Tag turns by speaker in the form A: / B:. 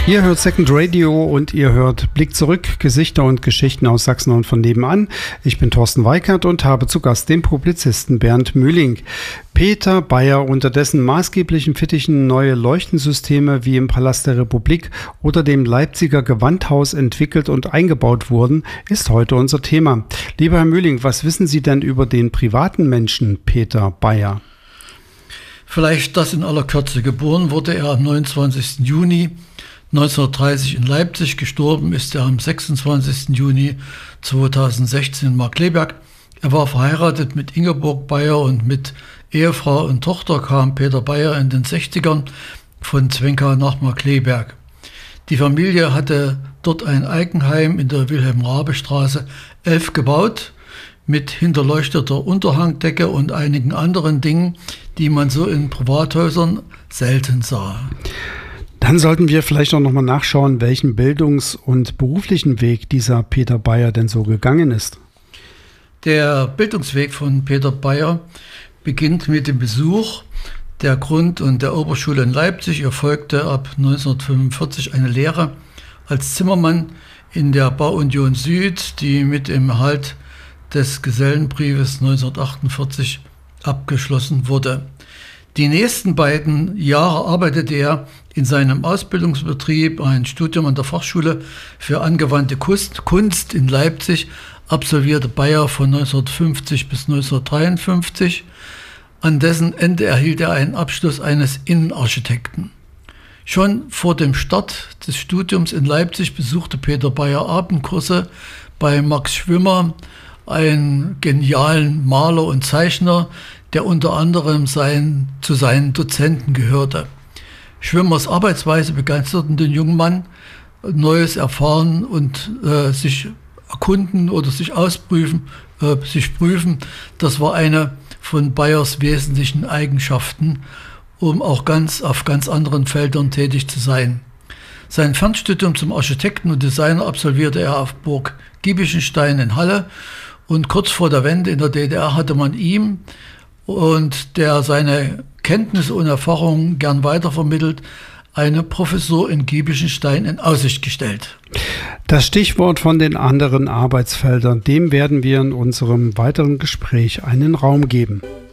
A: Ihr hört Second Radio und ihr hört Blick zurück, Gesichter und Geschichten aus Sachsen und von nebenan. Ich bin Thorsten Weikert und habe zu Gast den Publizisten Bernd Mühling. Peter Beyer, unter dessen maßgeblichen Fittichen neue Leuchtensysteme wie im Palast der Republik oder dem Leipziger Gewandhaus entwickelt und eingebaut wurden, ist heute unser Thema. Lieber Herr Mühling, was wissen Sie denn über den privaten Menschen Peter Beyer?
B: Vielleicht das in aller Kürze. Geboren wurde er am 29. Juni 1930 in Leipzig, gestorben ist er am 26. Juni 2016 in Markkleeberg. Er war verheiratet mit Ingeborg Beyer und mit Ehefrau und Tochter kam Peter Beyer in den 60ern von Zwenka nach Markkleeberg. Die Familie hatte dort ein Eigenheim in der Wilhelm-Raabe-Straße 11 gebaut, mit hinterleuchteter Unterhangdecke und einigen anderen Dingen, die man so in Privathäusern selten sah.
A: Dann sollten wir vielleicht auch nochmal nachschauen, welchen Bildungs- und beruflichen Weg dieser Peter Beyer denn so gegangen ist.
B: Der Bildungsweg von Peter Beyer beginnt mit dem Besuch der Grund- und der Oberschule in Leipzig. Er folgte ab 1945 eine Lehre als Zimmermann in der Bauunion Süd, die mit dem Erhalt des Gesellenbriefes 1948 abgeschlossen wurde. Die nächsten beiden Jahre arbeitete er in seinem Ausbildungsbetrieb, ein Studium an der Fachschule für angewandte Kunst in Leipzig, absolvierte Beyer von 1950 bis 1953. An dessen Ende erhielt er einen Abschluss eines Innenarchitekten. Schon vor dem Start des Studiums in Leipzig besuchte Peter Beyer Abendkurse bei Max Schwimmer, einen genialen Maler und Zeichner, der unter anderem zu seinen Dozenten gehörte. Schwimmers Arbeitsweise begeisterten den jungen Mann. Neues erfahren und sich erkunden oder sich ausprüfen, sich prüfen, das war eine von Beyers wesentlichen Eigenschaften, um auch auf ganz anderen Feldern tätig zu sein. Sein Fernstudium zum Architekten und Designer absolvierte er auf Burg Giebichenstein in Halle und kurz vor der Wende in der DDR hatte man ihm und der seine Kenntnisse und Erfahrungen gern weitervermittelt, eine Professur in Giebichenstein in Aussicht gestellt.
A: Das Stichwort von den anderen Arbeitsfeldern, dem werden wir in unserem weiteren Gespräch einen Raum geben.